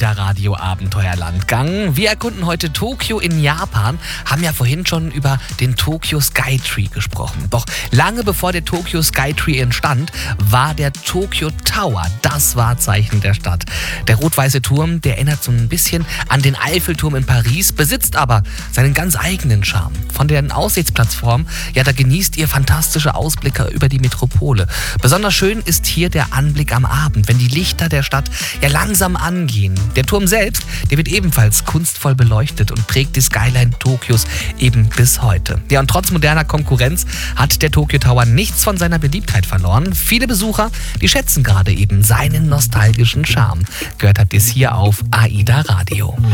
AIDA Radio Abenteuerlandgang. Wir erkunden heute Tokio in Japan, haben ja vorhin schon über den Tokyo Skytree gesprochen. Doch lange bevor der Tokyo Skytree entstand, war der Tokyo Tower das Wahrzeichen der Stadt. Der rot-weiße Turm, der erinnert so ein bisschen an den Eiffelturm in Paris, besitzt aber seinen ganz eigenen Charme. Von der Aussichtsplattform, ja, da genießt ihr fantastische Ausblicke über die Metropole. Besonders schön ist hier der Anblick am Abend, wenn die Lichter der Stadt ja langsam angehen. Der Turm selbst, der wird ebenfalls kunstvoll beleuchtet und prägt die Skyline Tokios eben bis heute. Ja, und trotz moderner Konkurrenz hat der Tokyo Tower nichts von seiner Beliebtheit verloren. Viele Besucher, die schätzen gerade eben seinen nostalgischen Charme. Gehört habt ihr es hier auf AIDA Radio.